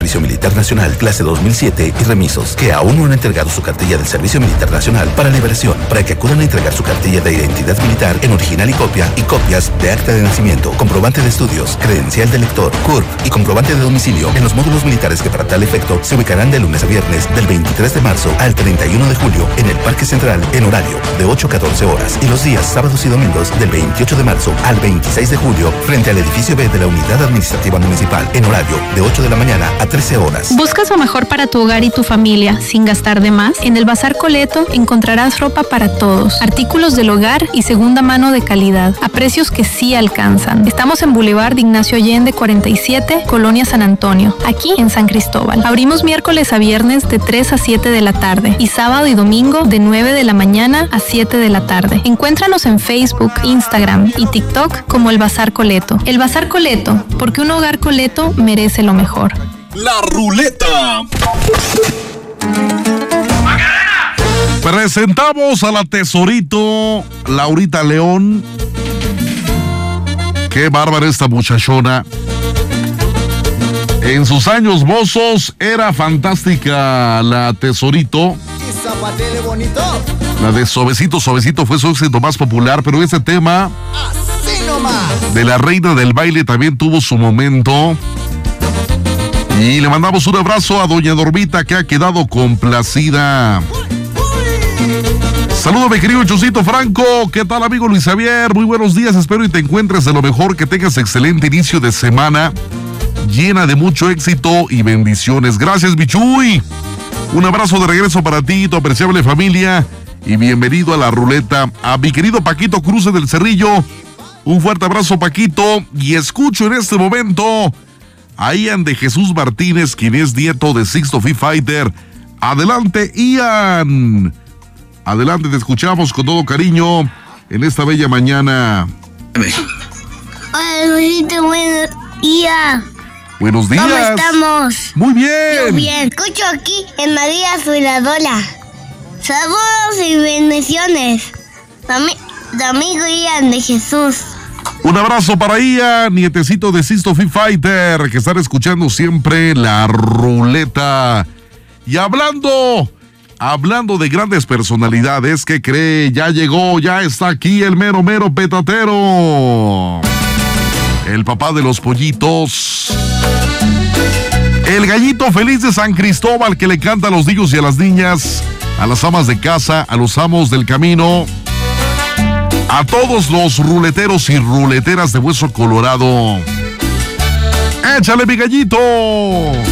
Servicio Militar Nacional Clase 2007 y remisos que aún no han entregado su cartilla del Servicio Militar Nacional para liberación, para que acudan a entregar su cartilla de identidad militar en original y copias de acta de nacimiento, comprobante de estudios, credencial de lector, CURP y comprobante de domicilio en los módulos militares que para tal efecto se ubicarán de lunes a viernes del 23 de marzo al 31 de julio en el Parque Central en horario de 8 a 14 horas y los días sábados y domingos del 28 de marzo al 26 de julio frente al edificio B de la Unidad Administrativa Municipal en horario de 8 de la mañana a 13 horas. ¿Buscas lo mejor para tu hogar y tu familia sin gastar de más? En el Bazar Coleto encontrarás ropa para todos, artículos del hogar y segunda mano de calidad, a precios que sí alcanzan. Estamos en Boulevard Ignacio Allende 47, Colonia San Antonio, aquí en San Cristóbal. Abrimos miércoles a viernes de 3 a 7 de la tarde y sábado y domingo de 9 de la mañana a 7 de la tarde. Encuéntranos en Facebook, Instagram y TikTok como el Bazar Coleto. El Bazar Coleto, porque un hogar Coleto merece lo mejor. La ruleta. Presentamos a la tesorito Laurita León. Qué bárbara esta muchachona. En sus años mozos era fantástica la tesorito. La de Suavecito, Suavecito fue su éxito más popular, pero este tema de la reina del baile también tuvo su momento. Y le mandamos un abrazo a doña Dormita, que ha quedado complacida. Saludos, mi querido Chusito Franco. ¿Qué tal, amigo Luis Javier? Muy buenos días, espero y te encuentres de lo mejor, que tengas excelente inicio de semana, llena de mucho éxito y bendiciones. Gracias, Bichuy. Un abrazo de regreso para ti, tu apreciable familia, y bienvenido a la ruleta. A mi querido Paquito Cruz del Cerrillo, un fuerte abrazo, Paquito, y escucho en este momento a Ian de Jesús Martínez, quien es nieto de Sixto Fee Fighter. Adelante, Ian. Adelante, te escuchamos con todo cariño en esta bella mañana. Hola, Luisito, buenos días. Buenos días. ¿Cómo estamos? Muy bien. Muy bien. Escucho aquí en María Zuladora. Saludos y bendiciones. Tu amigo Ian de Jesús. Un abrazo para Ian, nietecito de Sixto Fee Fighter, que están escuchando siempre la ruleta. Y hablando de grandes personalidades, ¿qué cree? Ya llegó, ya está aquí el mero petatero. El papá de los pollitos. El gallito feliz de San Cristóbal, que le canta a los niños y a las niñas, a las amas de casa, a los amos del camino, a todos los ruleteros y ruleteras de Hueso Colorado. ¡Échale, mi gallito!